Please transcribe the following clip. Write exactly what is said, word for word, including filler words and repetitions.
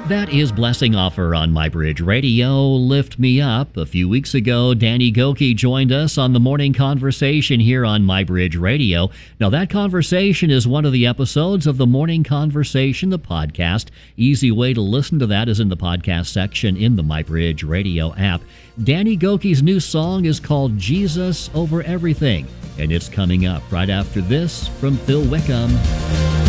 That is Blessing Offer on MyBridge Radio. Lift Me Up. A few weeks ago, Danny Gokey joined us on the Morning Conversation here on MyBridge Radio. Now, that conversation is one of the episodes of the Morning Conversation, the podcast. Easy way to listen to that is in the podcast section in the MyBridge Radio app. Danny Gokey's new song is called Jesus Over Everything, and it's coming up right after this from Phil Wickham.